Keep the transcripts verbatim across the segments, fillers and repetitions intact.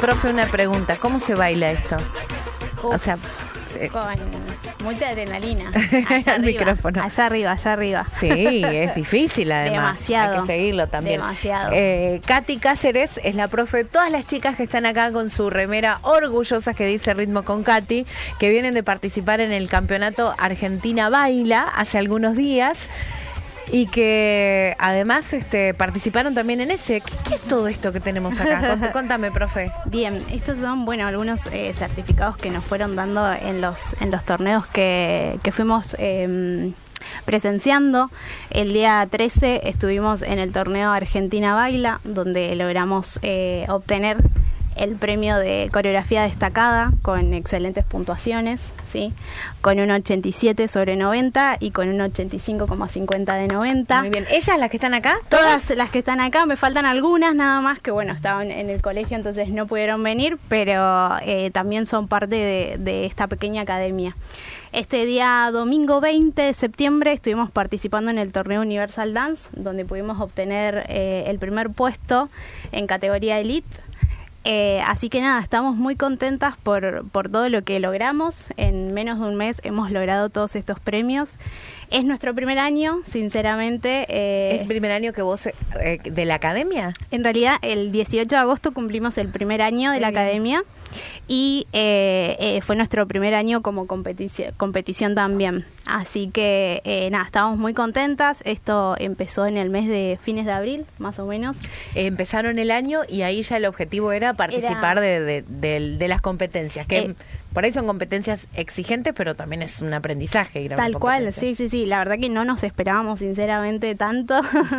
Profe, una pregunta. ¿Cómo se baila esto? Uf, o sea... Eh, con mucha adrenalina. Allá el arriba, micrófono. allá arriba, allá arriba. Sí, es difícil además. Demasiado. Hay que seguirlo también. Demasiado. Eh, Katy Cáceres es la profe de todas las chicas que están acá con su remera orgullosas que dice Ritmo con Katy, que vienen de participar en el campeonato Argentina Baila hace algunos días. Y que además este, participaron también en ese. ¿Qué, qué es todo esto que tenemos acá? Cont- Contame, profe. Bien, estos son, bueno, algunos eh, certificados que nos fueron dando en los en los torneos que, que fuimos eh, presenciando. El día trece estuvimos en el torneo Argentina Baila, donde logramos eh, obtener el premio de coreografía destacada con excelentes puntuaciones, ¿sí? Con un ochenta y siete sobre noventa y con un ochenta y cinco coma cincuenta de noventa. Muy bien. ¿Ellas las que están acá? Todas las que están acá, me faltan algunas nada más que, bueno, estaban en el colegio, entonces no pudieron venir, pero eh, también son parte de, de esta pequeña academia. Este día domingo veinte de septiembre estuvimos participando en el torneo Universal Dance, donde pudimos obtener eh, el primer puesto en categoría Elite. Eh, así que nada, estamos muy contentas por, por todo lo que logramos. En menos de un mes hemos logrado todos estos premios. Es nuestro primer año, sinceramente. Eh, ¿Es el primer año que vos, eh, de la academia? En realidad, el dieciocho de agosto cumplimos el primer año de la academia y eh, eh, fue nuestro primer año como competici- competición también. Así que eh, nada, estábamos muy contentas. Esto empezó en el mes de fines de abril, más o menos. Eh, empezaron el año y ahí ya el objetivo era participar Era, de, de, de, de las competencias, que eh, por ahí son competencias exigentes, pero también es un aprendizaje ir a una Tal cual, competencia. sí, sí, sí. La verdad que no nos esperábamos sinceramente tanto.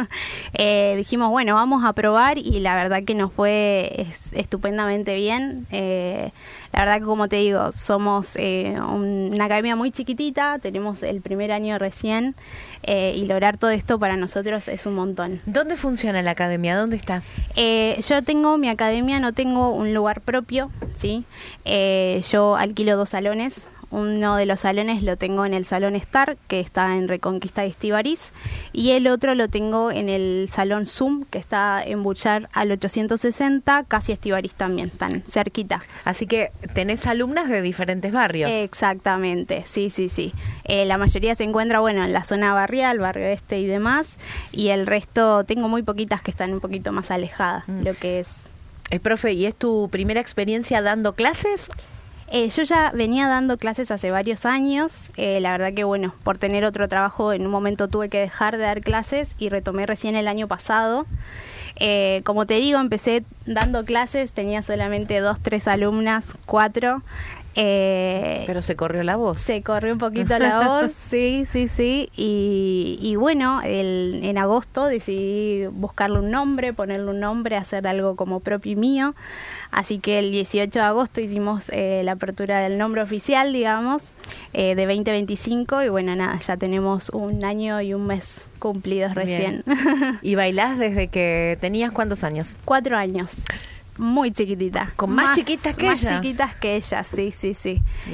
eh, dijimos, bueno, vamos a probar y la verdad que nos fue es, estupendamente bien. Eh, la verdad que, como te digo, somos eh, un, una academia muy chiquitita, tenemos el primer año recién eh, y lograr todo esto para nosotros es un montón. ¿Dónde funciona la academia? ¿Dónde está? Eh, yo tengo mi academia, no tengo un lugar propio, ¿sí? Eh, yo alquilo dos salones. Uno de los salones lo tengo en el Salón Star, que está en Reconquista y Estíbariz, y el otro lo tengo en el Salón Zoom, que está en Buchar al ochocientos sesenta, casi Estíbariz también, tan cerquita. Así que tenés alumnas de diferentes barrios. Exactamente, sí, sí, sí. Eh, la mayoría se encuentra, bueno, en la zona barrial, barrio este y demás, y el resto tengo muy poquitas que están un poquito más alejadas, mm. lo que es... Eh, profe, ¿y es tu primera experiencia dando clases? Eh, yo ya venía dando clases hace varios años, eh, la verdad que bueno, por tener otro trabajo en un momento tuve que dejar de dar clases y retomé recién el año pasado. Eh, como te digo, empecé dando clases, tenía solamente dos, tres alumnas, cuatro. Eh, Pero se corrió la voz. Se corrió un poquito la voz, sí, sí, sí. Y, y bueno, el, en agosto decidí buscarle un nombre, ponerle un nombre, hacer algo como propio y mío. Así que el dieciocho de agosto hicimos eh, la apertura del nombre oficial, digamos, eh, de veinte veinticinco. Y bueno, nada, ya tenemos un año y un mes cumplidos recién. Bien. ¿Y bailás desde que tenías cuántos años? Cuatro años. Muy chiquitita. ¿Con más, más chiquitas que más ellas? Más chiquitas que ellas, sí, sí, sí.